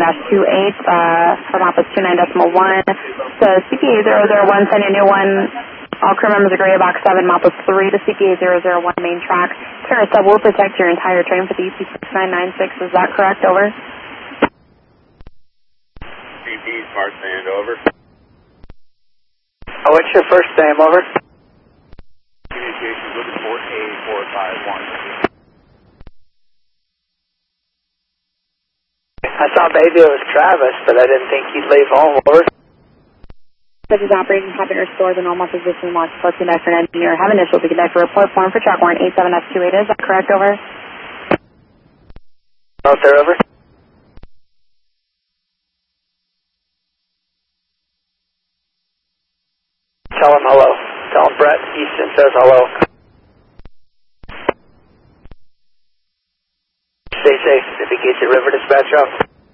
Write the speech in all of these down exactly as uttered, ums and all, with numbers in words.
two eight uh, from Office two nine decimal one. So C P A zero zero one, send a new one. All crew members agree to box seven, Maples three to C P A zero zero one main track. Terra sub will protect your entire train for the E C six nine nine six. Is that correct? Over. C P Smart Stand, over. Oh, what's your first name, over? Communications with Port A four five one. I thought maybe it was Travis, but I didn't think he'd leave home, over. Such as operating having restored the normal position launch plus conductor and engineer have initial to conduct a report form for track warrant eight seven F two eight. Is that correct? Over. Out there, over. Tell him hello. Tell him Brett Easton says hello. Stay safe. If he gets it, river dispatch up.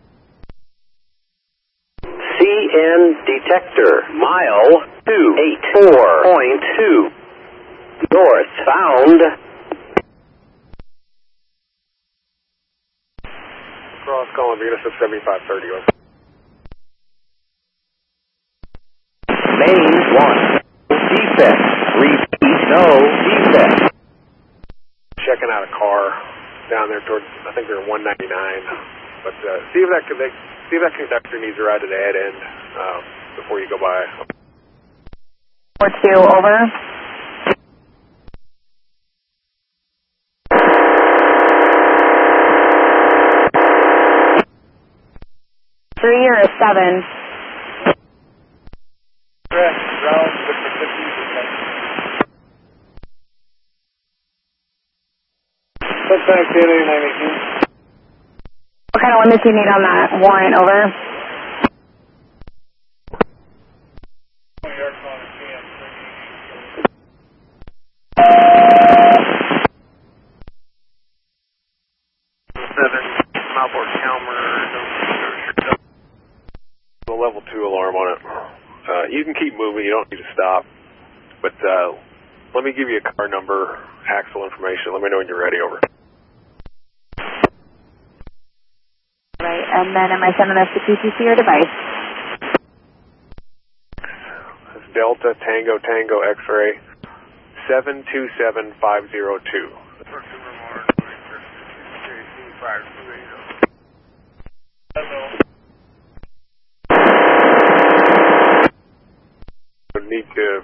C N detector, mile two eight four point two. Northbound. Cross calling Venus at seventy-five thirty, over. Main one. Defect. Repeat, no defect. Checking out a car down there towards, I think they're one ninety-nine. But uh, see if that connect, see if that conductor needs a ride to the head end uh, before you go by. Four two, over. Three or a seven. Correct. Round fifty percent. Suspect ten eighty-nine eighteen. What kind of limits do you need on that warrant? Over. Seven, Malport Calmer, no level two alarm on it. Uh, you can keep moving, you don't need to stop. But uh, let me give you a car number, axle information. Let me know when you're ready, over. Right, and then am I sending this to P T C or device? That's Delta Tango Tango X-ray seven two seven five zero two. You'll need to,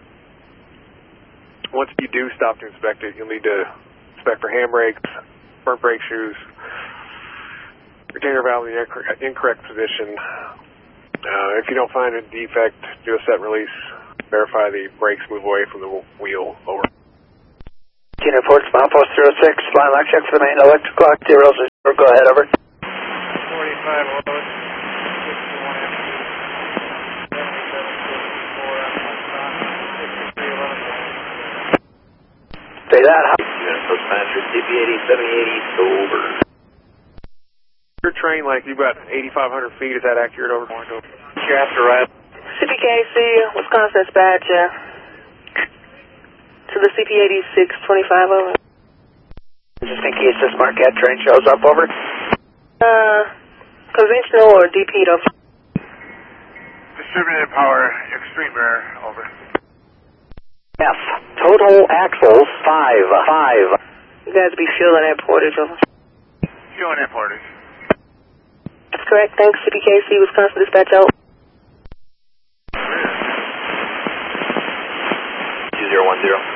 once you do stop to inspect it, you'll need to inspect for handbrakes, front brake shoes, retainer valve in the incorrect position. Uh, if you don't find a defect, do a set release. Verify the brakes move away from the wheel. Over. Teen reports, Milepost zero six, line lock check for the main electric clock, zero zero. Go ahead, over. forty-five, over. Say that, huh? Postmaster C P eighty, seventy eighty, over. Your train, like, you've got eighty-five hundred feet, is that accurate, over? You're after right. C P K C, Wisconsin dispatch, uh, to the C P eighty-six twenty-five, over. Just in case this Marquette train shows up, over. Uh, conventional or D P, over. Distributed power, extreme air, over. F, total axles, five, five. You guys be fueling at Portage, over. Fueling at Portage. That's correct, thanks, C P K C, Wisconsin dispatch, out. two zero one zero.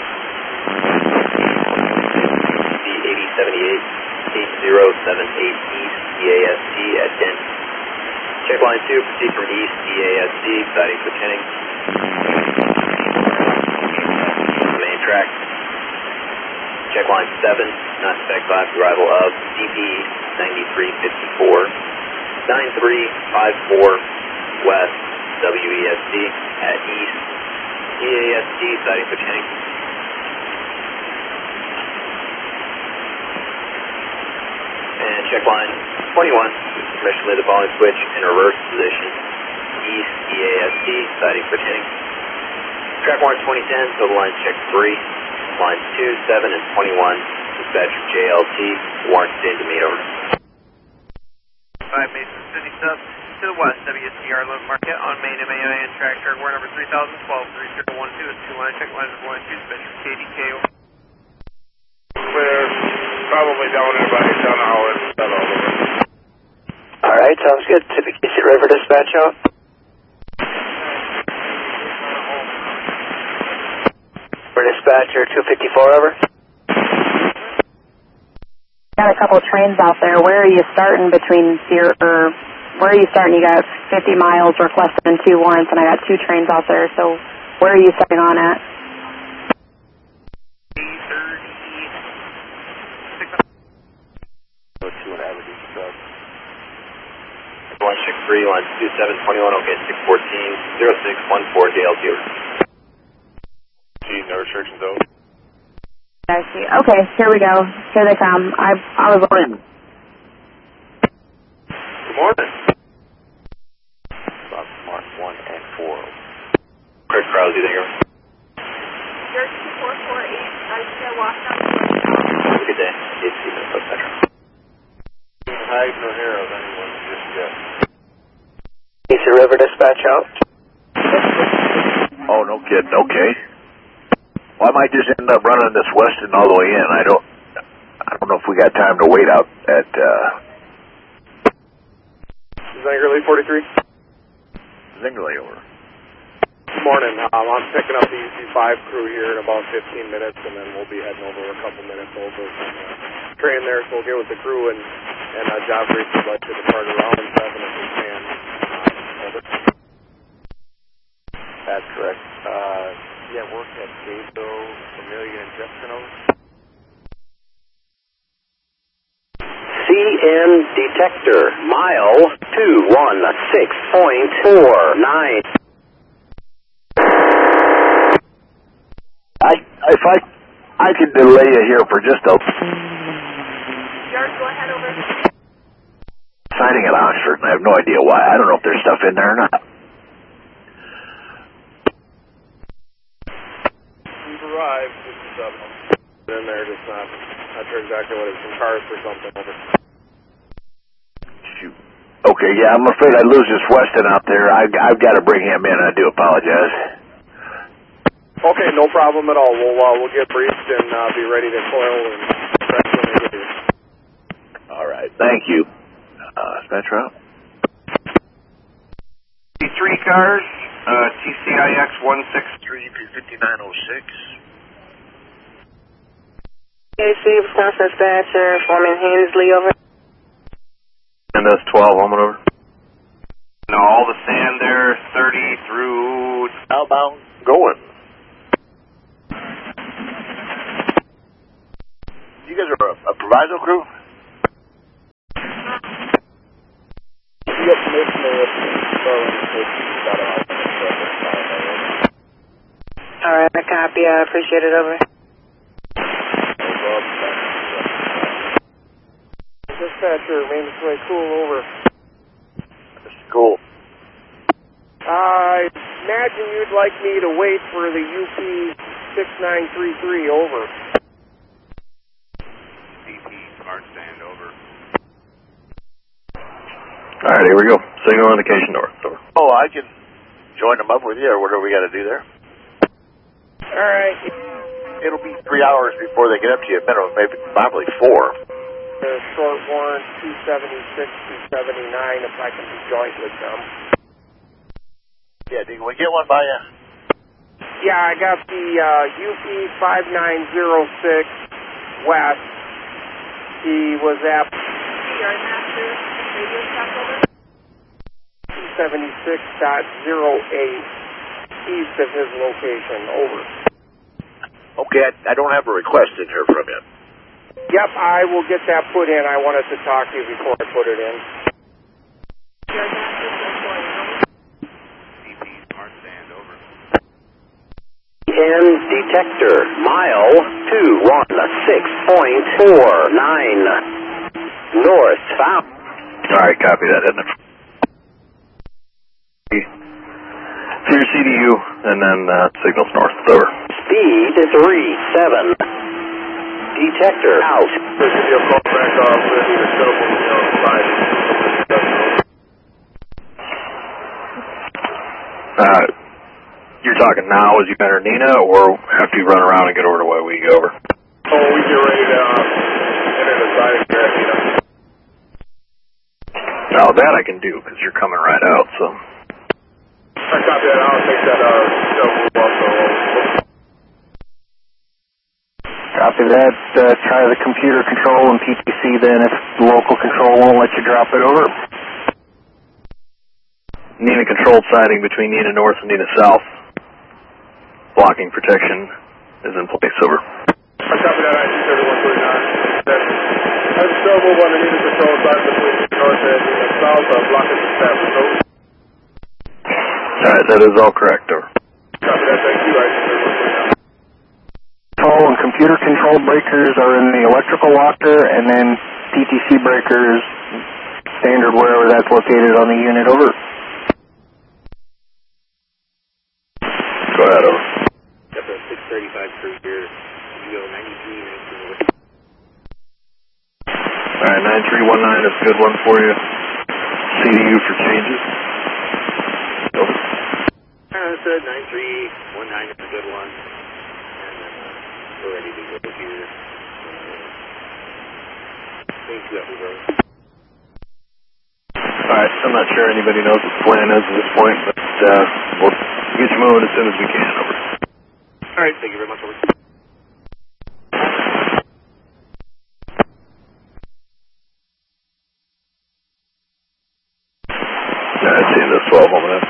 C eighty seventy-eight, eight zero seven eight East, E A S T at ten. Check line two, proceed from East, E A S T, sighting for Kenning. Main track. Check line seven, not spec five, arrival of D P ninety-three fifty-four, nine three five four West, W E S T at East, E A S T, sighting for Kenning. And check line twenty-one, permission to lay the following switch in reverse position, East, E A S T, sighting for Kenning. Track warrant twenty ten, total lines check three, lines two, seven, and twenty-one, dispatcher J L T, warrant stand to meet, over. five Mason City sub to the west, W S T R Limit Market on main M A I N track, Jaguar number three thousand twelve, three zero one two, two line check, line number one two, special K D K. Clear, probably down in about eight down hour. Alright, sounds good. Pacific East River dispatch out. For dispatcher two fifty-four, over. Got a couple trains out there. Where are you starting between zero, or where are you starting? You got fifty miles worth less than two warrants, and I got two trains out there. So where are you starting on at? one six three, line two seven two one, okay, six fourteen, zero six one four, J L T. G, no restrictions out. I see. Okay, here we go. Here they come. I I was on. Good morning. Box Mark one and four. Chris Krause, you there? George two four four eight, I still walked out. Have a good day. eight two minutes, et cetera. Hide no hair of anyone just yet. East River dispatch out. Oh, no kidding. Okay. Well, I might just end up running this Weston all the way in. I don't, I don't know if we got time to wait out at, uh... Zingerly forty-three. Zingerly, over. Good morning. Um, I'm picking up the U C five crew here in about fifteen minutes, and then we'll be heading over a couple minutes over from the train there, so we'll get with the crew and, and uh, job brief would like to depart around seven if we can. Uh, over. That's correct. Uh, yeah, work at Dato, Amelia, and Jefferson, over. C N detector, mile two one six point four nine. I, if I, I could delay you here for just a... George, go ahead, over. Signing at Oxford, and I have no idea why. I don't know if there's stuff in there or not. We've arrived. fifty-seven. In there, just not, not sure exactly what it's, some cars or something. Over. Shoot. Okay, yeah, I'm afraid I lose this Weston out there. I, I've got to bring him in. I do apologize. Okay, no problem at all. We'll uh, we'll get briefed and uh, be ready to coil and press when they get here. All right, thank you. Uh, dispatch route. Three cars, uh, T C I X one six three fifty-nine oh six. K C, Wisconsin dispatcher, Foreman Hensley, over. And that's twelve, I'm over. No, all the sand there, thirty through... Outbound, going. You guys are a, a proviso crew? Yep, Alright, I copy. I appreciate it, over. Dispatcher, maintenance way cool, over. Cool. I imagine you'd like me to wait for the U P six nine three three, over. Smart stand, over. All right, here we go. Signal indication north, over. Oh, I can join them up with you, or whatever we got to do there. All right. It'll be three hours before they get up to you, minimum, maybe probably four. The short warrant two seventy-six, two seventy-nine, if I can be joint with them. Yeah, can we get one by you? Yeah, I got the uh, U P five nine zero six West. He was at two seventy-six point zero eight east of his location, over. Okay, I, I don't have a request in here from you. Yep, I will get that put in. I wanted to talk to you before I put it in. C P, smart stand, over. N detector, mile two one six point four nine. North, south. All right, copy that, isn't it? To your C D U, and then uh, signals north, over. Speed three seven. Detector out. Give you a call back off, ready to double, you know, Uh, you're talking now as you enter Nina, or after you run around and get over to Waiwega over? Oh, we get ready to uh, enter the siding there at Nina. Now that I can do, because you're coming right out, so. I copy that. I'll take that uh, double also. Copy that. Uh, try the computer control and P T C then if the local control won't let you drop it over. Nina controlled siding between Nina North and Nina South. Blocking protection is in place, over. I copy that, I C thirty-one thirty-nine. That's still move on the Nina control side between Nina North and Nina South, uh, blocking the staff. Alright, that is all correct, over. Copy that, thank you, I C thirty-one thirty-nine. Control and computer control breakers are in the electrical locker, and then P T C breakers, standard wherever that's located on the unit, over. Go ahead, over. Got the six thirty-five crew here. You go ninety-three, nineteen. Alright, nine three one nine is a good one for you. C D U for changes. Over. Understood, nine three one nine is a good one. And then uh, we're ready to go here. Thank you, everybody. Alright, I'm not sure anybody knows what the plan is at this point, but uh, we'll get you moving as soon as we can, over. Alright, thank you very much, over. Alright, see you in this twelve minutes.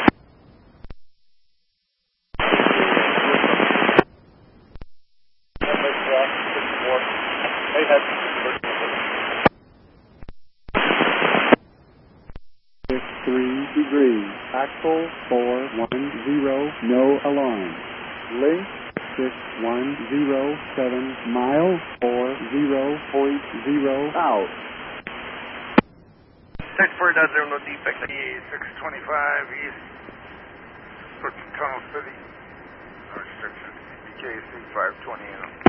Three degrees. Axle four one zero. No alarm. Link six one zero seven. Mile four zero point zero out. six four dot zero, no defect. six twenty-five east. Brooklyn Tunnel City. No restrictions. B K C five twenty.